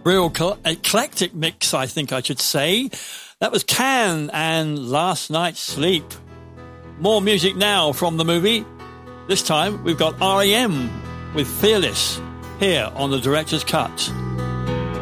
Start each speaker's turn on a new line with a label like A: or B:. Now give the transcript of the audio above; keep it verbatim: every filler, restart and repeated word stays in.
A: real eclectic mix, I think I should say. That was Can and Last Night's Sleep. More music now from the movie. This time we've got R E M with Fearless here on the Director's Cut.